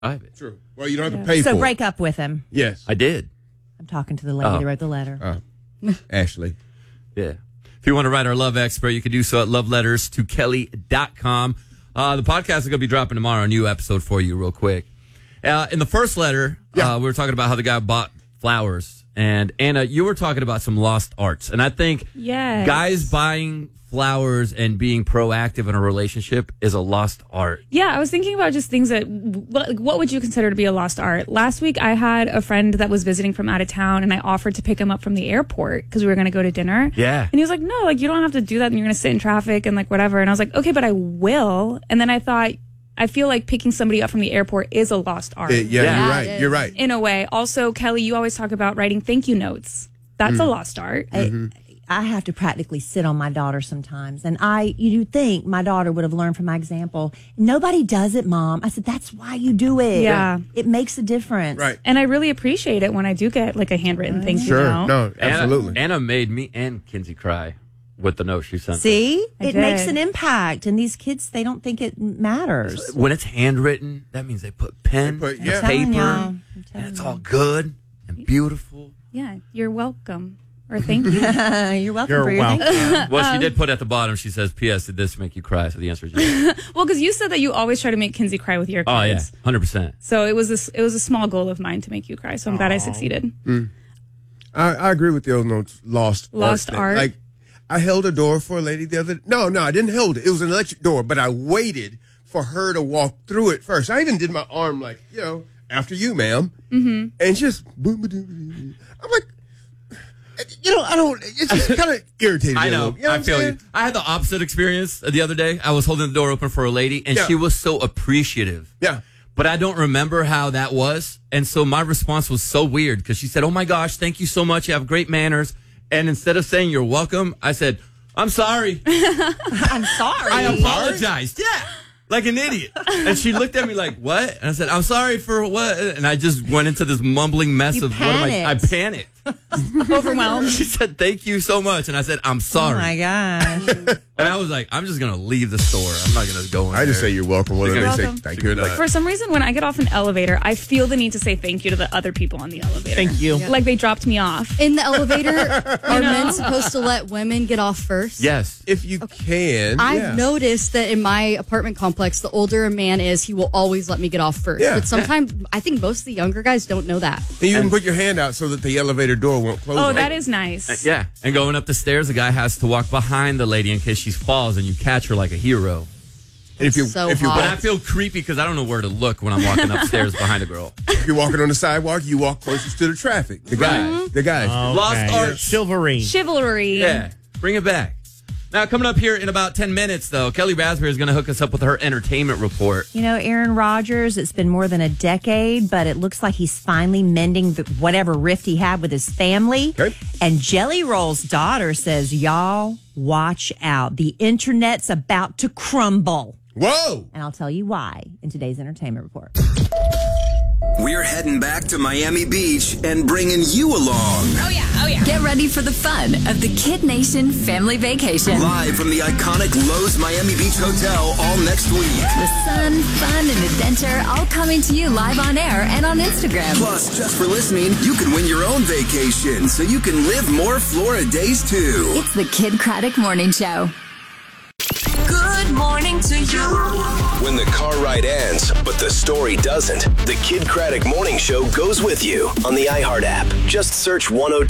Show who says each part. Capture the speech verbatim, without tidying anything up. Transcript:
Speaker 1: I have it.
Speaker 2: True. Well, you don't have
Speaker 3: Yeah.
Speaker 2: to pay
Speaker 3: so
Speaker 2: for
Speaker 3: break
Speaker 2: it.
Speaker 3: up with him.
Speaker 2: Yes.
Speaker 1: I did.
Speaker 3: I'm talking to the lady
Speaker 1: Oh.
Speaker 3: that wrote the letter.
Speaker 2: Uh, Ashley.
Speaker 1: Yeah. If you want to write our love expert, you can do so at love letters to kelly dot com. Uh, the podcast is going to be dropping tomorrow, a new episode for you real quick. Uh, in the first letter,
Speaker 2: Yeah.
Speaker 1: uh, we were talking about how the guy bought flowers. And Anna, you were talking about some lost arts. And I think
Speaker 4: Yes.
Speaker 1: guys buying flowers and being proactive in a relationship is a lost art.
Speaker 4: Yeah, I was thinking about just things that, what, what would you consider to be a lost art? Last week, I had a friend that was visiting from out of town, and I offered to pick him up from the airport because we were going to go to dinner.
Speaker 1: Yeah.
Speaker 4: And he was like, no, like, you don't have to do that, and you're going to sit in traffic and, like, whatever. And I was like, okay, but I will. And then I thought, I feel like picking somebody up from the airport is a lost art.
Speaker 2: Uh, yeah,
Speaker 1: Yeah,
Speaker 2: you're
Speaker 5: it
Speaker 2: right.
Speaker 5: is.
Speaker 2: You're right.
Speaker 4: In a way. Also, Kelly, you always talk about writing thank you notes. That's a lost art.
Speaker 3: I, I have to practically sit on my daughter sometimes. And I, you think my daughter would have learned from my example. Nobody does it, Mom. I said, that's why you do it.
Speaker 4: Yeah.
Speaker 3: It makes a difference.
Speaker 2: Right.
Speaker 4: And I really appreciate it when I do get, like, a handwritten thank you
Speaker 2: Sure.
Speaker 4: note.
Speaker 2: No, absolutely.
Speaker 1: Anna, Anna made me and Kinsey cry with the note she sent.
Speaker 3: See?
Speaker 4: I
Speaker 3: It makes
Speaker 4: did.
Speaker 3: an impact. And these kids, they don't think it matters.
Speaker 1: When it's handwritten, that means they put pen,
Speaker 2: They put-
Speaker 1: and
Speaker 2: yeah.
Speaker 3: I'm telling
Speaker 1: paper,
Speaker 3: y'all. I'm
Speaker 1: and
Speaker 3: telling
Speaker 1: it's all good and beautiful.
Speaker 4: Yeah, you're welcome. Or thank you.
Speaker 3: You're welcome
Speaker 6: You're
Speaker 3: for your
Speaker 6: welcome.
Speaker 3: thank you.
Speaker 1: Well, she did put at the bottom, she says, P S, did this make you cry? So the answer is yes.
Speaker 4: Well, because you said that you always try to make Kinsey cry with your
Speaker 1: Oh, yeah,
Speaker 4: kids.
Speaker 1: one hundred percent.
Speaker 4: So it was a, s- it was a small goal of mine to make you cry. So I'm glad I succeeded.
Speaker 2: I, I agree with the old notes. Lost,
Speaker 4: Lost
Speaker 2: thing.
Speaker 4: art.
Speaker 2: Like, I held a door for a lady the other. No, no, I didn't hold it. It was an electric door, but I waited for her to walk through it first. I even did my arm like, you know, after you, ma'am, mm-hmm. and just boom, boom, boom, boom. I'm like, you know, I don't. It's just kind of irritating.
Speaker 1: I
Speaker 2: me a
Speaker 1: know.
Speaker 2: little. You know what
Speaker 1: I
Speaker 2: I'm
Speaker 1: feel
Speaker 2: saying?
Speaker 1: you. I had the opposite experience the other day. I was holding the door open for a lady, and
Speaker 2: Yeah.
Speaker 1: she was so appreciative.
Speaker 2: Yeah.
Speaker 1: But I don't remember how that was. And so my response was so weird because she said, oh, my gosh, thank you so much. You have great manners. And instead of saying you're welcome, I said, I'm sorry.
Speaker 3: I'm sorry.
Speaker 1: I apologized. Yeah. Like an idiot. And she looked at me like, what? And I said, I'm sorry for what? And I just went into this mumbling mess
Speaker 3: You
Speaker 1: of what am I? I
Speaker 3: panicked.
Speaker 1: panicked.
Speaker 4: Overwhelmed.
Speaker 1: She said, thank you so much. And I said, I'm
Speaker 3: Oh
Speaker 1: sorry.
Speaker 3: my gosh.
Speaker 1: And I was like, I'm just going to leave the store. I'm not going to go in
Speaker 2: I just
Speaker 1: there.
Speaker 2: say you're welcome. Whether
Speaker 1: You're
Speaker 2: they say
Speaker 4: welcome.
Speaker 2: thank you or not.
Speaker 4: For some reason, when I get off an elevator, I feel the need to say thank you to the other people on the elevator.
Speaker 6: Thank you.
Speaker 4: Like they dropped me off.
Speaker 5: In the elevator, are
Speaker 4: know?
Speaker 5: men supposed to let women get off first?
Speaker 1: Yes.
Speaker 2: If you can,
Speaker 5: I've
Speaker 2: yeah.
Speaker 5: noticed that in my apartment complex, the older a man is, he will always let me get off first.
Speaker 2: Yeah.
Speaker 5: But sometimes, I think most of the younger guys don't know that.
Speaker 2: And you can put your hand out so that the elevator door won't close.
Speaker 4: Oh,
Speaker 2: on
Speaker 4: that
Speaker 2: you.
Speaker 4: is nice.
Speaker 1: Yeah. And going up the stairs, the guy has to walk behind the lady in case she falls and you catch her like a hero.
Speaker 2: And if you
Speaker 5: So
Speaker 2: if you
Speaker 5: hot.
Speaker 1: But I feel creepy because I don't know where to look when I'm walking upstairs behind a girl.
Speaker 2: if you're walking on the sidewalk, you walk closest to the traffic. The guy,
Speaker 1: Right.
Speaker 2: the guys.
Speaker 1: Lost art.
Speaker 6: Chivalry.
Speaker 4: Chivalry.
Speaker 1: Yeah. Bring it back. Now, coming up here in about ten minutes, though, Kelly Raspberry is going to hook us up with her entertainment report.
Speaker 3: You know, Aaron Rodgers, it's been more than a decade, but it looks like he's finally mending the, whatever rift he had with his family.
Speaker 2: Okay.
Speaker 3: And Jelly Roll's daughter says, y'all, watch out. The internet's about to crumble.
Speaker 2: Whoa!
Speaker 3: And I'll tell you why in today's entertainment report.
Speaker 7: We're heading back to Miami Beach and bringing you along.
Speaker 8: Oh, yeah. Oh, yeah. Get ready for the fun of the Kid Nation family vacation.
Speaker 7: Live from the iconic Lowe's Miami Beach Hotel all next week.
Speaker 8: The sun, fun, and adventure all coming to you live on air and on Instagram.
Speaker 7: Plus, just for listening, you can win your own vacation so you can live more Florida days too.
Speaker 8: It's the Kid Craddock Morning Show. Good morning to you.
Speaker 7: When the car ride ends, but the story doesn't, the Kid Craddock Morning Show goes with you on the iHeart app. Just search one oh two.